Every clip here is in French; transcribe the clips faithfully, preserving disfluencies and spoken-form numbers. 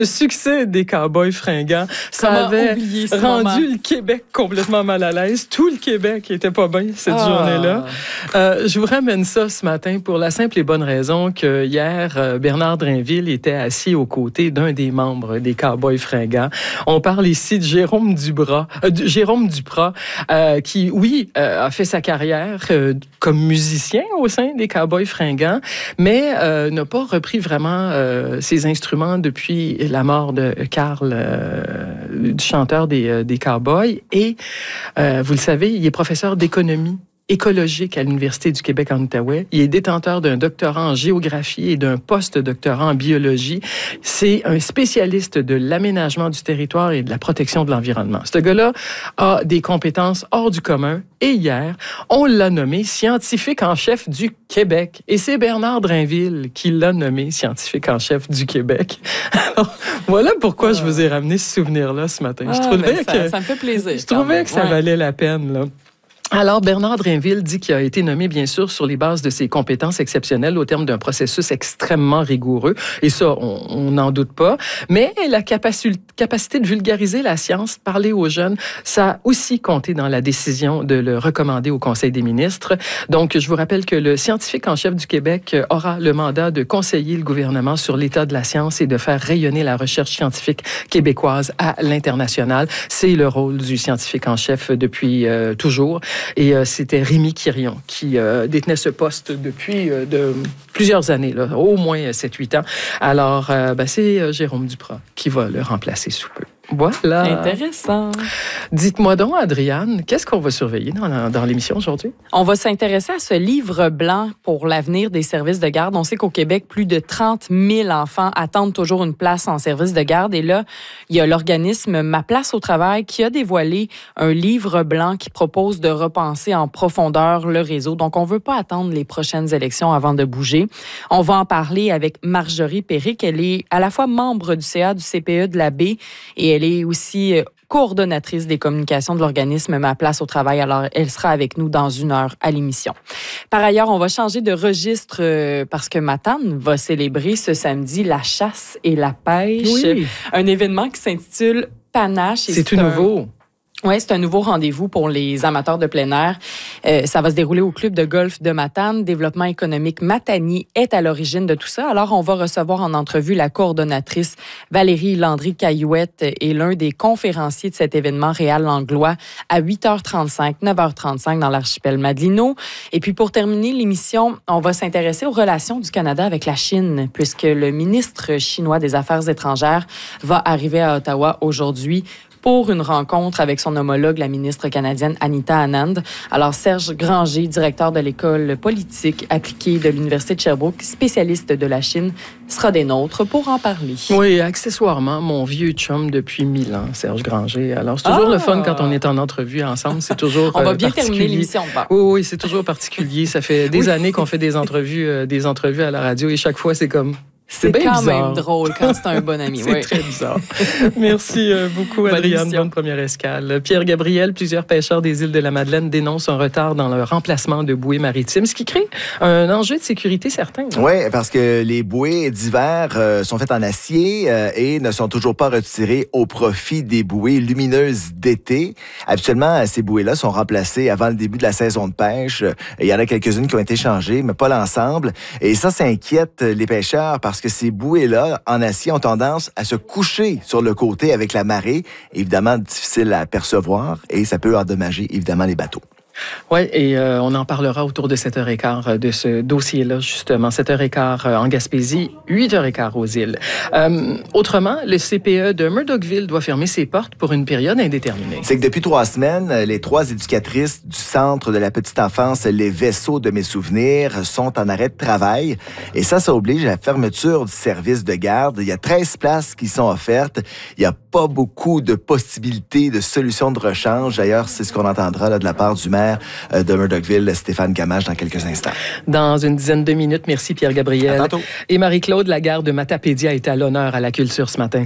Le succès des Cowboys fringants, ça Comment avait rendu moment? le Québec complètement mal à l'aise. Tout le Québec était pas bien cette ah. journée-là. Euh, je vous ramène ça ce matin pour la simple et bonne raison que hier, euh, Bernard Drinville était assis aux côtés d'un des membres des Cowboys fringants. On parle ici de Jérôme Dubras, euh, de Jérôme Duprat, euh, qui, oui, euh, a fait sa carrière euh, comme musicien au sein des Cowboys fringants, mais euh, n'a pas repris vraiment euh, ses instruments depuis la mort de Carl, euh, du chanteur des, euh, des Cowboys. Et, euh, vous le savez, il est professeur d'économie écologique à l'Université du Québec en Outaouais. Il est détenteur d'un doctorat en géographie et d'un post-doctorat en biologie. C'est un spécialiste de l'aménagement du territoire et de la protection de l'environnement. Ce gars-là a des compétences hors du commun. Et hier, on l'a nommé scientifique en chef du Québec. Et c'est Bernard Drinville qui l'a nommé scientifique en chef du Québec. Alors, voilà pourquoi euh... je vous ai ramené ce souvenir-là ce matin. Ah, je trouvais ça, que ça me fait plaisir. Je trouvais que ça ouais. valait la peine, là. Alors, Bernard Drinville dit qu'il a été nommé, bien sûr, sur les bases de ses compétences exceptionnelles au terme d'un processus extrêmement rigoureux. Et ça, on n'en doute pas. Mais la capaci- capacité de vulgariser la science, parler aux jeunes, ça a aussi compté dans la décision de le recommander au Conseil des ministres. Donc, je vous rappelle que le scientifique en chef du Québec aura le mandat de conseiller le gouvernement sur l'état de la science et de faire rayonner la recherche scientifique québécoise à l'international. C'est le rôle du scientifique en chef depuis euh, toujours. Et euh, c'était Rémi Quirion qui euh, détenait ce poste depuis euh, de plusieurs années, là, au moins sept huit ans. Alors, euh, ben, c'est euh, Jérôme Duprat qui va le remplacer sous peu. Voilà. Intéressant. Dites-moi donc, Adriane, qu'est-ce qu'on va surveiller dans, dans l'émission aujourd'hui? On va s'intéresser à ce livre blanc pour l'avenir des services de garde. On sait qu'au Québec, plus de trente mille enfants attendent toujours une place en service de garde. Et là, il y a l'organisme Ma Place au Travail qui a dévoilé un livre blanc qui propose de repenser en profondeur le réseau. Donc, on ne veut pas attendre les prochaines élections avant de bouger. On va en parler avec Marjorie Péric. Elle est à la fois membre du C A du C P E de la Baie et elle est aussi coordonnatrice des communications de l'organisme Ma Place au Travail. Alors, elle sera avec nous dans une heure à l'émission. Par ailleurs, on va changer de registre euh, parce que Matane va célébrer ce samedi la chasse et la pêche. Oui. Un événement qui s'intitule Panache. C'est tout un... nouveau. Oui, c'est un nouveau rendez-vous pour les amateurs de plein air. Euh, ça va se dérouler au club de golf de Matane. Développement économique Matani est à l'origine de tout ça. Alors, on va recevoir en entrevue la coordonnatrice Valérie Landry-Caillouette et l'un des conférenciers de cet événement, Réal Langlois, à huit heures trente-cinq, neuf heures trente-cinq dans l'archipel Madelino. Et puis, pour terminer l'émission, on va s'intéresser aux relations du Canada avec la Chine, puisque le ministre chinois des Affaires étrangères va arriver à Ottawa aujourd'hui pour une rencontre avec son homologue, la ministre canadienne Anita Anand. Alors, Serge Granger, directeur de l'école politique appliquée de l'Université de Sherbrooke, spécialiste de la Chine, sera des nôtres pour en parler. Oui, accessoirement, mon vieux chum depuis mille ans, Serge Granger. Alors, c'est toujours ah! le fun quand on est en entrevue ensemble. C'est toujours On va euh, bien terminer l'émission. Bah. Oui, oui, c'est toujours particulier. Ça fait des oui. années qu'on fait des entrevues, euh, des entrevues à la radio et chaque fois, c'est comme... C'est, c'est quand bizarre. Même drôle quand c'est un bon ami. C'est oui. très bizarre. Merci beaucoup, Adriane. Bonne première escale. Pierre Gabriel, plusieurs pêcheurs des îles de la Madeleine dénoncent un retard dans le remplacement de bouées maritimes, ce qui crée un enjeu de sécurité certain. Oui, parce que les bouées d'hiver euh, sont faites en acier euh, et ne sont toujours pas retirées au profit des bouées lumineuses d'été. Habituellement, ces bouées-là sont remplacées avant le début de la saison de pêche. Il y en a quelques-unes qui ont été changées, mais pas l'ensemble. Et ça, ça inquiète les pêcheurs parce que ces bouées-là, en acier, ont tendance à se coucher sur le côté avec la marée. Évidemment, difficile à percevoir et ça peut endommager, évidemment, les bateaux. Oui, et euh, on en parlera autour de sept heures quinze de ce dossier-là, justement. sept heures quinze en Gaspésie, huit heures quinze aux îles. Euh, autrement, le C P E de Murdochville doit fermer ses portes pour une période indéterminée. C'est que depuis trois semaines, les trois éducatrices du Centre de la petite enfance Les Vaisseaux de mes souvenirs sont en arrêt de travail. Et ça, ça oblige à la fermeture du service de garde. Il y a treize places qui sont offertes. Il n'y a pas beaucoup de possibilités de solutions de rechange. D'ailleurs, c'est ce qu'on entendra là, de la part du maire de Murdochville, Stéphane Gamache, dans quelques instants. Dans une dizaine de minutes. Merci Pierre Gabriel. À tantôt. Et Marie-Claude Lagarde de Matapédia est à l'honneur à la culture ce matin.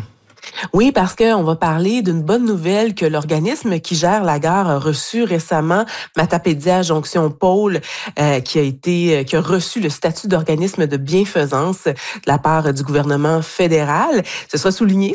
Oui, parce qu'on va parler d'une bonne nouvelle que l'organisme qui gère la gare a reçu récemment, Matapédia Jonction Pôle, euh, qui a été, qui a reçu le statut d'organisme de bienfaisance de la part du gouvernement fédéral. Ce sera souligné